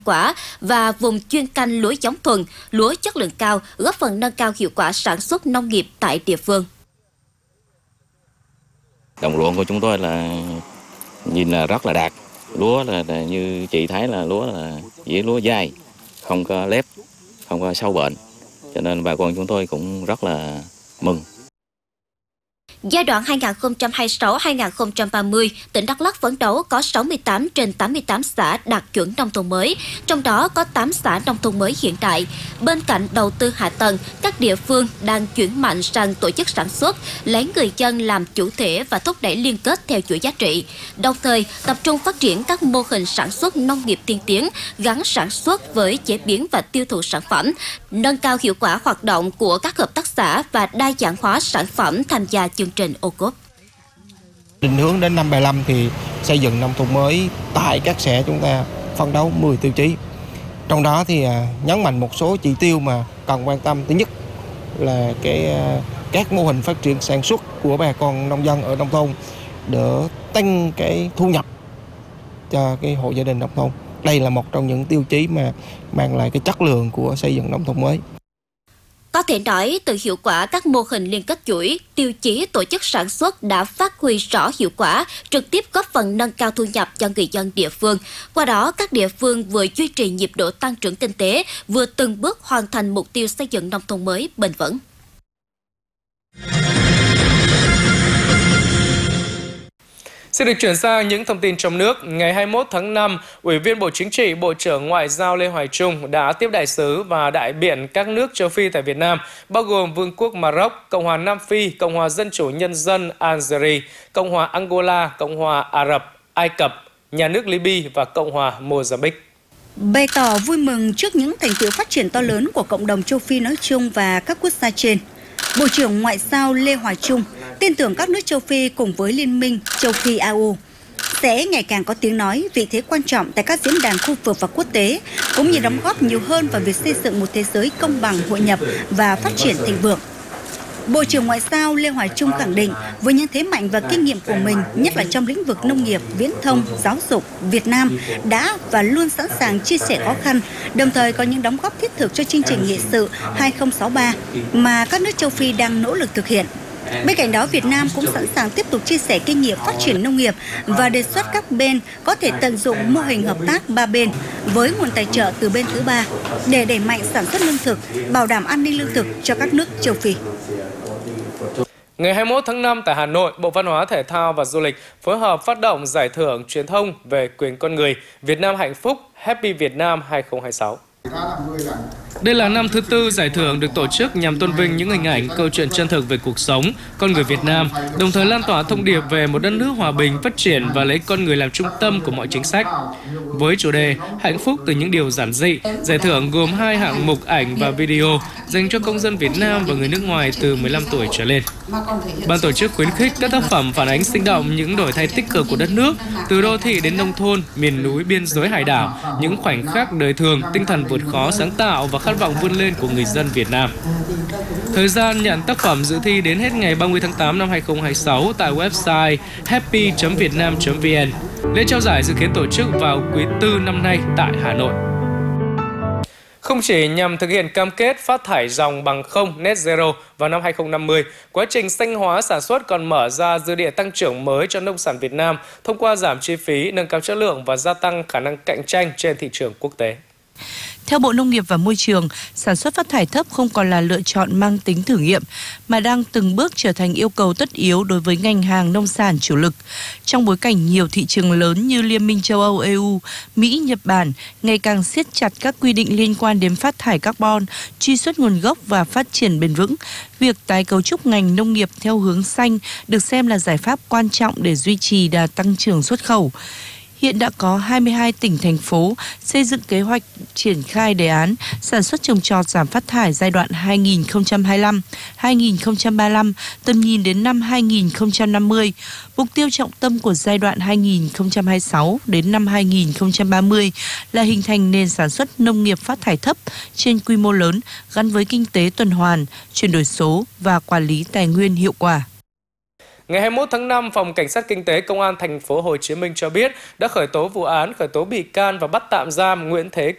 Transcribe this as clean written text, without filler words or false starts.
quả và vùng chuyên canh lúa giống thuần, lúa chất lượng cao, góp phần nâng cao hiệu quả sản xuất nông nghiệp tại địa phương. Đồng ruộng của chúng tôi là nhìn là rất là đạt. Lúa là như chị thấy là lúa là chỉ lúa dai, không có lép, không có sâu bệnh. Cho nên bà con chúng tôi cũng rất là mừng. Giai đoạn 2026-2030, tỉnh Đắk Lắk phấn đấu có 68 trên 88 xã đạt chuẩn nông thôn mới, trong đó có 8 xã nông thôn mới hiện đại. Bên cạnh đầu tư hạ tầng, các địa phương đang chuyển mạnh sang tổ chức sản xuất, lấy người dân làm chủ thể và thúc đẩy liên kết theo chuỗi giá trị. Đồng thời, tập trung phát triển các mô hình sản xuất nông nghiệp tiên tiến, gắn sản xuất với chế biến và tiêu thụ sản phẩm, nâng cao hiệu quả hoạt động của các hợp tác xã và đa dạng hóa sản phẩm tham gia chương trình ô cốp. Định hướng đến năm 2025 thì xây dựng nông thôn mới tại các xã chúng ta phấn đấu 10 tiêu chí. Trong đó thì nhấn mạnh một số chỉ tiêu mà cần quan tâm. Thứ nhất là các mô hình phát triển sản xuất của bà con nông dân ở nông thôn để tăng cái thu nhập cho cái hộ gia đình nông thôn. Đây là một trong những tiêu chí mà mang lại cái chất lượng của xây dựng nông thôn mới. Có thể nói, từ hiệu quả các mô hình liên kết chuỗi, tiêu chí tổ chức sản xuất đã phát huy rõ hiệu quả, trực tiếp góp phần nâng cao thu nhập cho người dân địa phương. Qua đó, các địa phương vừa duy trì nhịp độ tăng trưởng kinh tế, vừa từng bước hoàn thành mục tiêu xây dựng nông thôn mới bền vững. Xin được chuyển sang những thông tin trong nước. Ngày 21 tháng 5, Ủy viên Bộ Chính trị, Bộ trưởng Ngoại giao Lê Hoài Trung đã tiếp đại sứ và đại biện các nước châu Phi tại Việt Nam, bao gồm Vương quốc Maroc, Cộng hòa Nam Phi, Cộng hòa Dân chủ Nhân dân Algeria, Cộng hòa Angola, Cộng hòa Ả Rập, Ai Cập, Nhà nước Libya và Cộng hòa Mozambique. Bày tỏ vui mừng trước những thành tựu phát triển to lớn của cộng đồng châu Phi nói chung và các quốc gia trên, Bộ trưởng Ngoại giao Lê Hoài Trung tin tưởng các nước châu Phi cùng với Liên minh châu Phi AU sẽ ngày càng có tiếng nói, vị thế quan trọng tại các diễn đàn khu vực và quốc tế, cũng như đóng góp nhiều hơn vào việc xây dựng một thế giới công bằng, hội nhập và phát triển thịnh vượng. Bộ trưởng Ngoại giao Lê Hoài Trung khẳng định với những thế mạnh và kinh nghiệm của mình, nhất là trong lĩnh vực nông nghiệp, viễn thông, giáo dục, Việt Nam đã và luôn sẵn sàng chia sẻ khó khăn, đồng thời có những đóng góp thiết thực cho chương trình nghị sự 2063 mà các nước châu Phi đang nỗ lực thực hiện. Bên cạnh đó, Việt Nam cũng sẵn sàng tiếp tục chia sẻ kinh nghiệm phát triển nông nghiệp và đề xuất các bên có thể tận dụng mô hình hợp tác ba bên với nguồn tài trợ từ bên thứ ba để đẩy mạnh sản xuất lương thực, bảo đảm an ninh lương thực cho các nước châu Phi. Ngày 21 tháng 5 tại Hà Nội, Bộ Văn hóa Thể thao và Du lịch phối hợp phát động giải thưởng truyền thông về quyền con người Việt Nam hạnh phúc Happy Việt Nam 2026. Đây là năm thứ tư giải thưởng được tổ chức nhằm tôn vinh những hình ảnh, câu chuyện chân thực về cuộc sống, con người Việt Nam, đồng thời lan tỏa thông điệp về một đất nước hòa bình, phát triển và lấy con người làm trung tâm của mọi chính sách. Với chủ đề Hạnh phúc từ những điều giản dị, giải thưởng gồm 2 hạng mục ảnh và video dành cho công dân Việt Nam và người nước ngoài từ 15 tuổi trở lên. Ban tổ chức khuyến khích các tác phẩm phản ánh sinh động những đổi thay tích cực của đất nước, từ đô thị đến nông thôn, miền núi, biên giới, hải đảo, những khoảnh khắc đời thường, tinh thần vượt khó, sáng tạo và khát vọng vươn lên của người dân Việt Nam. Thời gian nhận tác phẩm dự thi đến hết ngày 30 tháng 8 năm 2026 tại website happy.vietnam.vn. Lễ trao giải dự kiến tổ chức vào quý 4 năm nay tại Hà Nội. Không chỉ nhằm thực hiện cam kết phát thải ròng bằng không net zero vào năm 2050, quá trình xanh hóa sản xuất còn mở ra dư địa tăng trưởng mới cho nông sản Việt Nam thông qua giảm chi phí, nâng cao chất lượng và gia tăng khả năng cạnh tranh trên thị trường quốc tế. Theo Bộ Nông nghiệp và Môi trường, sản xuất phát thải thấp không còn là lựa chọn mang tính thử nghiệm, mà đang từng bước trở thành yêu cầu tất yếu đối với ngành hàng nông sản chủ lực. Trong bối cảnh nhiều thị trường lớn như Liên minh châu Âu, EU, Mỹ, Nhật Bản ngày càng siết chặt các quy định liên quan đến phát thải carbon, truy xuất nguồn gốc và phát triển bền vững, việc tái cấu trúc ngành nông nghiệp theo hướng xanh được xem là giải pháp quan trọng để duy trì đà tăng trưởng xuất khẩu. Hiện đã có 22 tỉnh, thành phố xây dựng kế hoạch triển khai đề án sản xuất trồng trọt giảm phát thải giai đoạn 2025-2035, tầm nhìn đến năm 2050. Mục tiêu trọng tâm của giai đoạn 2026 đến năm 2030 là hình thành nền sản xuất nông nghiệp phát thải thấp trên quy mô lớn gắn với kinh tế tuần hoàn, chuyển đổi số và quản lý tài nguyên hiệu quả. Ngày 21 tháng 5, Phòng Cảnh sát Kinh tế Công an thành phố Hồ Chí Minh cho biết đã khởi tố vụ án, khởi tố bị can và bắt tạm giam Nguyễn Thế